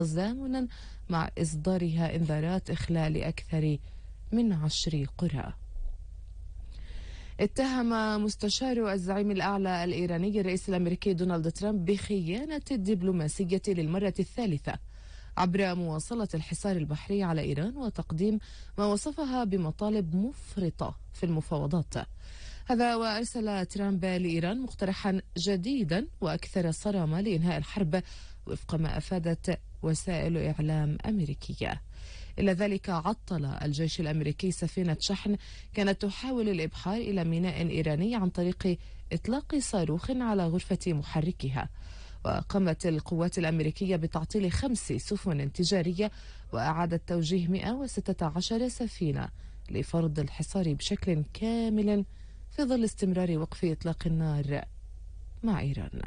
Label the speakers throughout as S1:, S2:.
S1: تزامنا مع إصدارها إنذارات إخلال أكثر من 10 قرى. اتهم مستشار الزعيم الأعلى الإيراني الرئيس الأمريكي دونالد ترامب بخيانة الدبلوماسية للمرة الثالثة عبر مواصلة الحصار البحري على إيران وتقديم ما وصفها بمطالب مفرطة في المفاوضات. هذا وأرسل ترامب لإيران مقترحا جديدا وأكثر صرامة لإنهاء الحرب وفق ما أفادت وسائل إعلام أمريكية. إلى ذلك عطل الجيش الأمريكي سفينة شحن كانت تحاول الإبحار إلى ميناء إيراني عن طريق إطلاق صاروخ على غرفة محركها. وقامت القوات الأمريكية بتعطيل 5 سفن تجارية وأعادت توجيه 116 سفينة لفرض الحصار بشكل كامل في ظل استمرار وقف إطلاق النار مع إيران.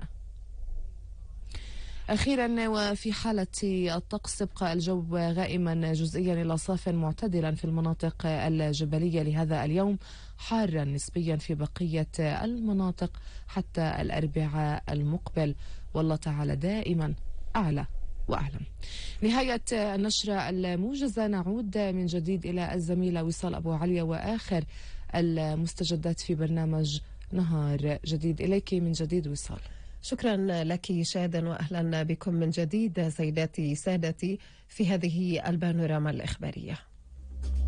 S1: أخيرا، وفي حالة الطقس يبقى الجو غائما جزئيا إلى صاف معتدلا في المناطق الجبلية لهذا اليوم، حارا نسبيا في بقية المناطق حتى الأربعاء المقبل، والله تعالى دائما أعلى وأعلم. نهاية النشرة الموجزة، نعود من جديد إلى الزميلة وصال أبو عليا وآخر المستجدات في برنامج نهار جديد. إليك من جديد وصال.
S2: شكرا لك شادا، وأهلا بكم من جديد سيداتي سادتي في هذه البانوراما الإخبارية.